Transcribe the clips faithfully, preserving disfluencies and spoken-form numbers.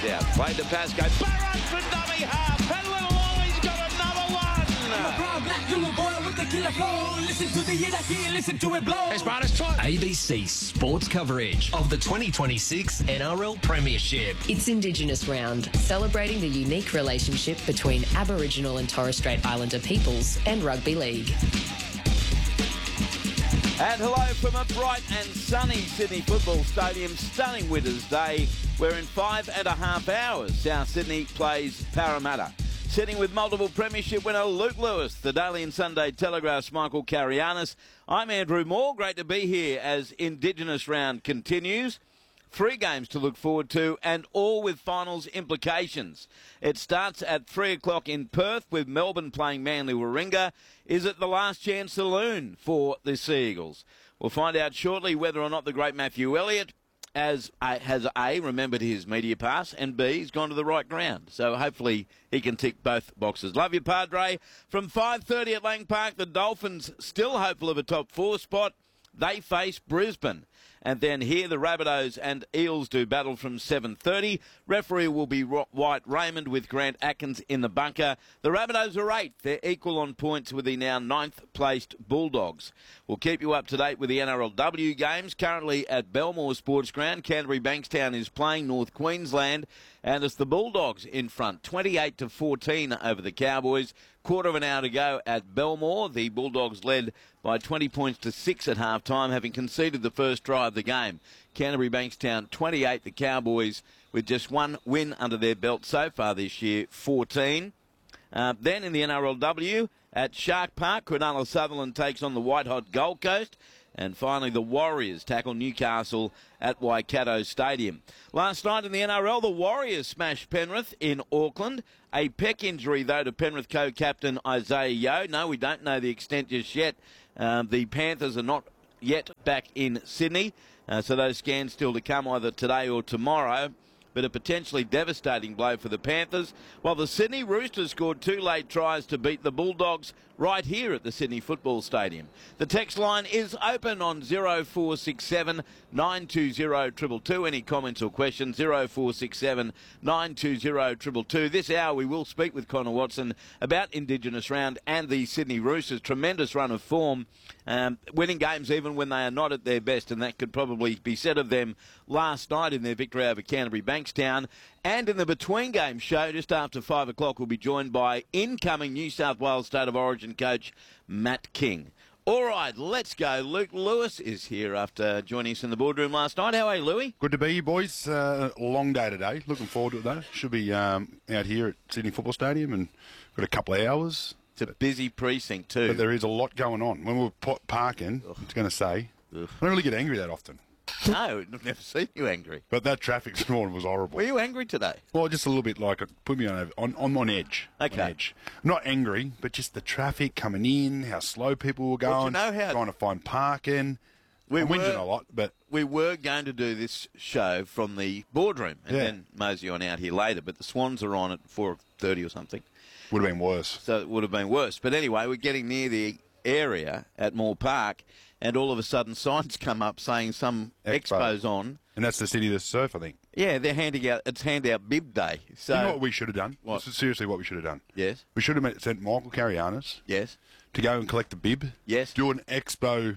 out. Played to Pasco. Barron for dummy half. And little Ollie's got another one. Listen to the hit here, listen to it blow. A B C sports coverage of the twenty twenty-six N R L Premiership. It's Indigenous Round, celebrating the unique relationship between Aboriginal and Torres Strait Islander peoples and rugby league. And hello from a bright and sunny Sydney Football Stadium. Stunning winter's day, where in five and a half hours, South Sydney plays Parramatta. Sitting with multiple premiership winner Luke Lewis, the Daily and Sunday Telegraph's Michael Carianis. I'm Andrew Moore. Great to be here as Indigenous Round continues. Three games to look forward to, and all with finals implications. It starts at three o'clock in Perth with Melbourne playing Manly Warringah. Is it the last chance saloon for the Sea Eagles? We'll find out shortly whether or not the great Matthew Elliott as a, has A, remembered his media pass, and B, he's gone to the right ground. So hopefully he can tick both boxes. Love you, Padre. From five thirty at Lang Park, the Dolphins still hopeful of a top four spot. They face Brisbane. And then here the Rabbitohs and Eels do battle from seven thirty. Referee will be White Raymond with Grant Atkins in the bunker. The Rabbitohs are eighth. They're equal on points with the now ninth-placed Bulldogs. We'll keep you up to date with the N R L W games. Currently at Belmore Sports Ground, Canterbury Bankstown is playing North Queensland. And it's the Bulldogs in front, twenty-eight to fourteen over the Cowboys. Quarter of an hour to go at Belmore. The Bulldogs led by twenty points to six at half-time, having conceded the first try of the game. Canterbury Bankstown twenty-eight, the Cowboys with just one win under their belt so far this year, fourteen. Uh, then in the N R L W at Shark Park, Cronulla Sutherland takes on the white-hot Gold Coast. And finally, the Warriors tackle Newcastle at Waikato Stadium. Last night in the N R L, the Warriors smashed Penrith in Auckland. A pec injury, though, to Penrith co-captain Isaiah Yeo. No, we don't know the extent just yet. Um, the Panthers are not yet back in Sydney, uh, so those scans still to come either today or tomorrow. But a potentially devastating blow for the Panthers, while the Sydney Roosters scored two late tries to beat the Bulldogs right here at the Sydney Football Stadium. The text line is open on zero four six seven nine two zero two two two. Any comments or questions? zero four six seven nine two zero two two two. This hour we will speak with Connor Watson about Indigenous Round and the Sydney Roosters' tremendous run of form, um, winning games even when they are not at their best, and that could probably be said of them last night in their victory over Canterbury Bankstown. And in the Between Games show, just after five o'clock, we'll be joined by incoming New South Wales State of Origin coach Matt King. All right, let's go. Luke Lewis is here after joining us in the boardroom last night. How are you, Louie? Good to be here, boys. Uh, long day today. Looking forward to it, though. Should be um, out here at Sydney Football Stadium and got a couple of hours. It's a busy precinct too. But there is a lot going on. When we were parking, Ugh. I was going to say, Ugh. I don't really get angry that often. No, I've never seen you angry. But that traffic this morning was horrible. Were you angry today? Well, just a little bit like it put me on on, on, on edge. Okay. On edge. Not angry, but just the traffic coming in, how slow people were going, well, you know how trying to find parking. We I'm were whinging a lot, but we were going to do this show from the boardroom and yeah. then mosey on out here later, but the Swans are on at four thirty or something. Would have been worse. So it would have been worse. But anyway, we're getting near the area at Moore Park, and all of a sudden signs come up saying some Expo. expo's on. And that's the City of the Surf, I think. Yeah, they're handing out, it's handout bib day. So you know what we should have done? What? This is seriously what we should have done. Yes. We should have sent Michael Carianis. Yes. To go and collect the bib. Yes. Do an expo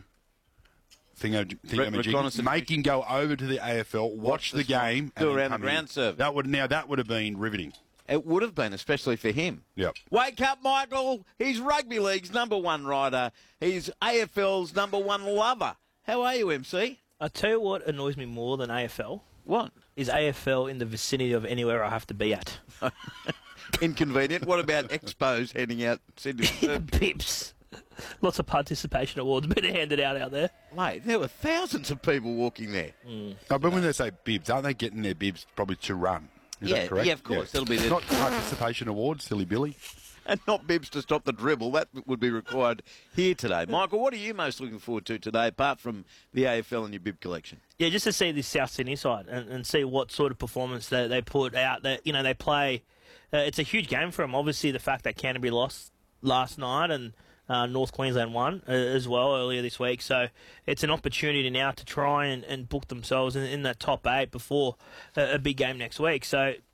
thingo, thingamajig. Make him go over to the A F L, watch, watch the, the game. Do and around the ground serve. That would, now, that would have been riveting. It would have been, especially for him. Yep. Wake up, Michael. He's Rugby League's number one rider. He's A F L's number one lover. How are you, M C? I'll tell you what annoys me more than A F L. What? Is A F L in the vicinity of anywhere I have to be at. Inconvenient. What about expos handing out Sydney? Pips. Lots of participation awards being handed out out there. Mate, there were thousands of people walking there. Mm. Oh, but when they say bibs, aren't they getting their bibs probably to run? Is yeah, that correct? Yeah, of course. Yeah. That'll be the... Not participation awards, silly Billy. And not bibs to stop the dribble. That would be required here today. Michael, what are you most looking forward to today, apart from the A F L and your bib collection? Yeah, just to see this South Sydney side and, and see what sort of performance they, they put out. That you know, they play. Uh, it's a huge game for them. Obviously, the fact that Canterbury lost last night and uh, North Queensland won uh, as well earlier this week. So it's an opportunity now to try and, and book themselves in, in that top eight before a, a big game next week. So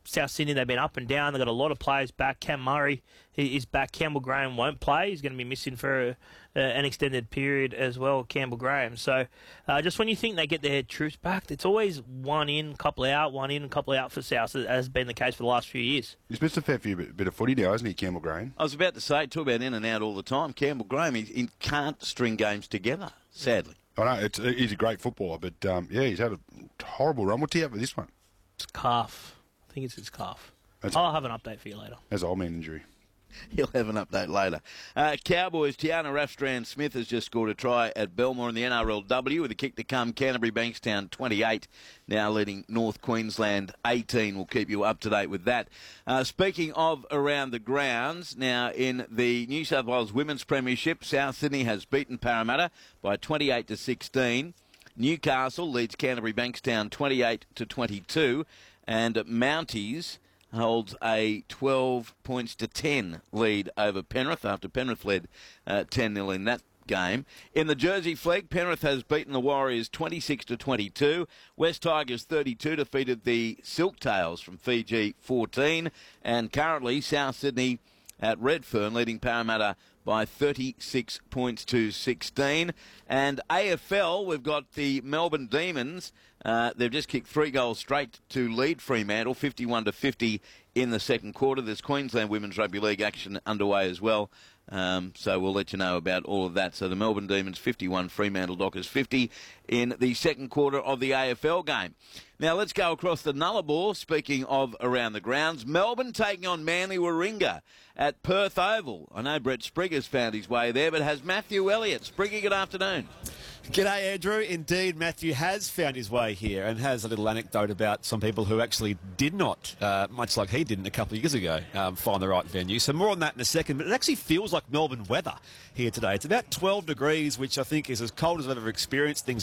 South Sydney, they've been up and down. They've got a lot of players back. Cam Murray is back. Campbell Graham won't play. He's going to be missing for a, uh, an extended period as well, Campbell Graham. So uh, just when you think they get their troops back, it's always one in, couple out, one in, couple out for South, as has been the case for the last few years. He's missed a fair few bit, bit of footy now, hasn't he, Campbell Graham? I was about to say, talk about in and out all the time. Campbell Graham, he, he can't string games together, sadly. I know, it's, he's a great footballer, but um, yeah, he's had a horrible run. What's he have with this one? It's calf. I think it's his calf. That's, I'll have an update for you later. That's an old man injury. He'll have an update later. Uh, Cowboys, Tiana Rafstrand-Smith has just scored a try at Belmore in the N R L W with a kick to come. Canterbury Bankstown twenty-eight, now leading North Queensland eighteen. We'll keep you up to date with that. Uh, speaking of around the grounds, now in the New South Wales Women's Premiership, South Sydney has beaten Parramatta by twenty-eight to sixteen. Newcastle leads Canterbury Bankstown twenty-eight to twenty-two. And Mounties holds a twelve points to ten lead over Penrith after Penrith led uh, ten nil in that game. In the Jersey Flegg, Penrith has beaten the Warriors twenty-six to twenty-two. West Tigers thirty-two defeated the Silktails from Fiji fourteen. And currently South Sydney at Redfern leading Parramatta by thirty-six points to sixteen. And A F L, we've got the Melbourne Demons. Uh, they've just kicked three goals straight to lead Fremantle, fifty-one to fifty in the second quarter. There's Queensland Women's Rugby League action underway as well. Um, so we'll let you know about all of that. So the Melbourne Demons fifty-one, Fremantle Dockers fifty in the second quarter of the A F L game. Now let's go across the Nullarbor. Speaking of around the grounds, Melbourne taking on Manly Warringah at Perth Oval. I know Brett Sprigger's found his way there, but has Matthew Elliott. Sprigger, good afternoon. G'day, Andrew. Indeed, Matthew has found his way here and has a little anecdote about some people who actually did not, uh, much like he didn't a couple of years ago, um, find the right venue. So more on that in a second, but it actually feels like Melbourne weather here today. It's about twelve degrees, which I think is as cold as I've ever experienced things